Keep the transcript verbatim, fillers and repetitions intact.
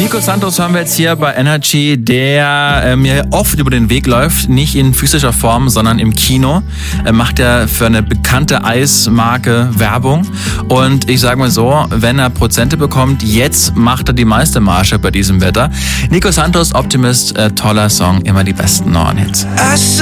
Nico Santos haben wir jetzt hier bei Energy, der äh, mir oft über den Weg läuft, nicht in physischer Form, sondern im Kino. Er macht ja für eine bekannte Eismarke Werbung und ich sage mal so, wenn er Prozente bekommt, jetzt macht er die meiste Marge bei diesem Wetter. Nico Santos, Optimist, äh, toller Song, immer die besten neuen Hits.